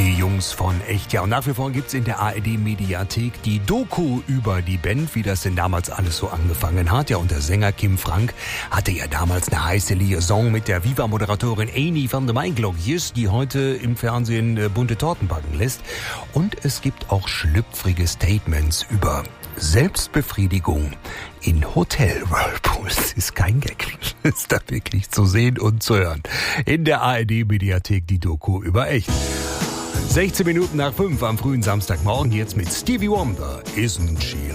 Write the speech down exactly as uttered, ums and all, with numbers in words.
Die Jungs von Echt. Ja, und nach wie vor gibt's in der A R D-Mediathek die Doku über die Band, wie das denn damals alles so angefangen hat. Ja, und der Sänger Kim Frank hatte ja damals eine heiße Liaison mit der Viva-Moderatorin Amy van der Maiklokjes, die heute im Fernsehen äh, bunte Torten backen lässt. Und es gibt auch schlüpfrige Statements über Selbstbefriedigung in Hotel-Whirlpools. Das ist kein Gag. Das ist da wirklich zu sehen und zu hören. In der A R D-Mediathek die Doku über Echt. sechzehn Minuten nach fünf am frühen Samstagmorgen, jetzt mit Stevie Wonder, Isn't She